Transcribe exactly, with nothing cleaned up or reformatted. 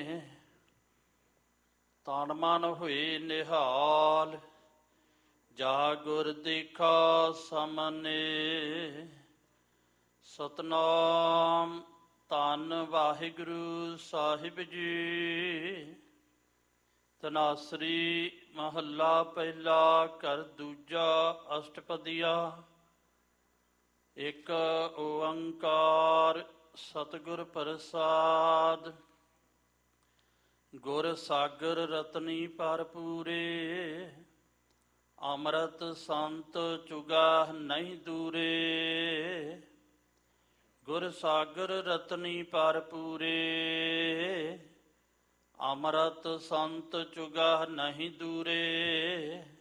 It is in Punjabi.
ਤਨ ਮਨ ਹੋਏ ਨਿਹਾਲ, ਜਾ ਗੁਰ ਦੇਖਾ ਸਾਮਣੇ। ਸਤਨਾਮ ਧੰਨ ਵਾਹਿਗੁਰੂ ਸਾਹਿਬ ਜੀ। ਧਨਾਸਰੀ ਮਹੱਲਾ ਪਹਿਲਾ, ਘਰ ਦੂਜਾ, ਅਸ਼ਟਪਦੀਆ। ਇੱਕ ਓੰਕਾਰ ਸਤਿਗੁਰ ਪ੍ਰਸਾਦ। ਗੁਰ ਸਾਗਰ ਰਤਨੀ ਭਰਪੂਰੇ, ਅੰਮ੍ਰਿਤ ਸੰਤ ਚੁਗਾ ਨਹੀਂ ਦੂਰੇ। ਗੁਰ ਸਾਗਰ ਰਤਨੀ ਭਰਪੂਰੇ, ਅੰਮ੍ਰਿਤ ਸੰਤ ਚੁਗਾ ਨਹੀਂ ਦੂਰੇ।